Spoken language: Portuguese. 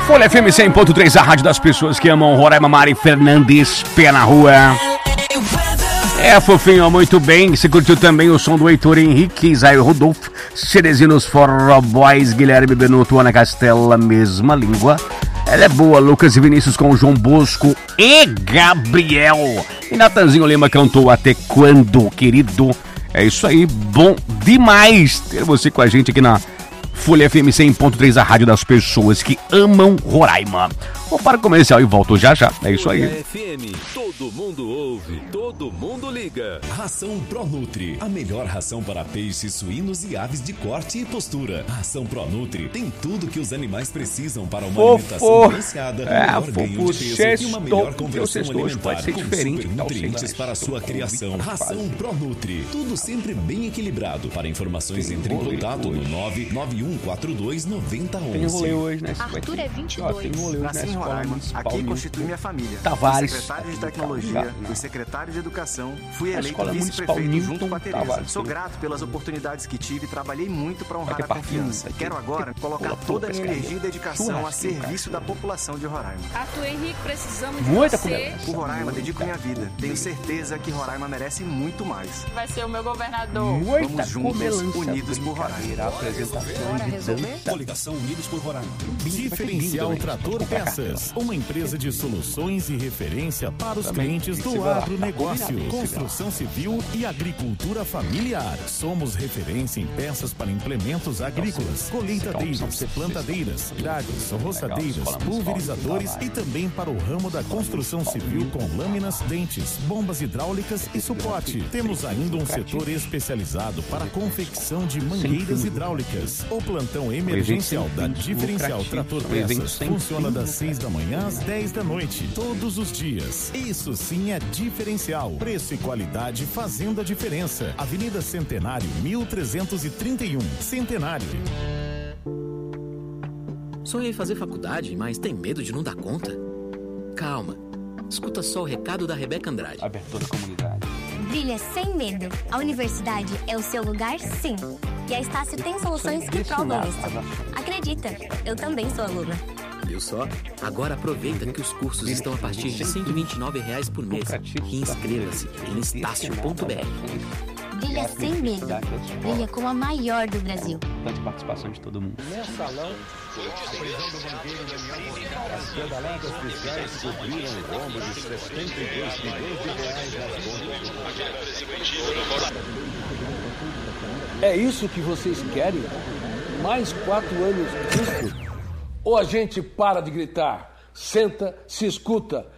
Folha FM 100.3, a rádio das pessoas que amam Roraima. Mari Fernandes, pé na rua. Fofinho, muito bem. Você curtiu também o som do Heitor Henrique, Isaio Rodolfo, Cerezinos Forró Boys, Guilherme Benuto, Ana Castela, mesma língua. Ela é boa, Lucas e Vinícius com João Bosco e Gabriel. E Natanzinho Lima cantou Até Quando, querido. É isso aí, bom demais ter você com a gente aqui na Folha FM 100.3, a rádio das pessoas que amam Roraima. Vou para o comercial e volto já já. É isso aí. Folha FM, todo mundo ouve, todo mundo liga. Ração Pronutri, a melhor ração para peixes, suínos e aves de corte e postura. A ração Pronutri tem tudo que os animais precisam para uma alimentação balanceada, melhor ganho de peso e uma melhor conversão alimentar, com super nutrientes para a sua criação. Ração Pronutri, tudo sempre bem equilibrado. Para informações, entre em contato no 991429011. Tem rolê hoje, né? Arthur é 22. Nasci em Roraima, aqui constitui minha família. Tavares. Fui secretário de Tecnologia, fui secretário de Educação, fui eleito vice-prefeito junto com a Tereza. Sou grato pelas oportunidades que tive e trabalhei muito para honrar a confiança. Quero agora colocar toda a minha energia e dedicação a serviço da população de Roraima. Arthur Henrique, precisamos de você. Por Roraima, dedico minha vida. Tenho certeza que Roraima merece muito mais. Vai ser o meu governador. Vamos juntos, unidos por Roraima. Coligação Unidos por Roraima. Diferencial Trator Peças, uma empresa de soluções e referência para os clientes do agronegócio, construção civil e agricultura familiar. Somos referência em peças para implementos agrícolas, colheitadeiras, plantadeiras, grades, roçadeiras, pulverizadores e também para o ramo da construção civil com lâminas, dentes, bombas hidráulicas e suporte. Temos ainda um setor especializado para a confecção de mangueiras hidráulicas. O plantão emergencial da Diferencial Trator Peças funciona das 6 da manhã às 10 da noite, todos os dias. Isso sim é diferencial. Preço e qualidade fazendo a diferença. Avenida Centenário, 1331, Centenário. Sonhei em fazer faculdade, mas tem medo de não dar conta? Calma. Escuta só o recado da Rebeca Andrade. Abertura da comunidade. Brilha sem medo. A universidade é o seu lugar, sim. E a Estácio tem soluções que provam isso. Acredita, eu também sou aluna. Viu só? Agora aproveita que os cursos estão a partir de R$ 129 por mês. E inscreva-se em estácio.br. Brilha sem medo. Brilha como a maior do Brasil. Tanta participação de todo mundo. Nesse salão, a prisão do banqueiro Daniel Morgado. As pedaladas fiscais cobriram o rombo de 72 milhões de reais nas contas do... É isso que vocês querem? Mais 4 anos disso? Ou a gente para de gritar, senta, se escuta